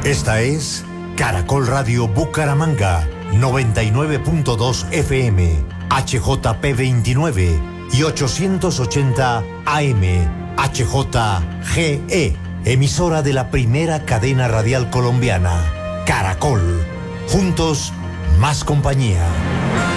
Esta es Caracol Radio Bucaramanga, 99.2 FM, HJP 29 y 880 AM, HJGE, emisora de la primera cadena radial colombiana, Caracol. Juntos, más compañía.